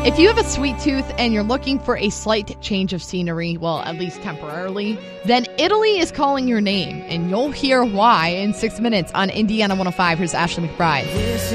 If you have a sweet tooth and you're looking for a slight change of scenery, well, at least temporarily, then Italy is calling your name, and you'll hear why in 6 minutes on Indiana 105. Here's Ashley McBride.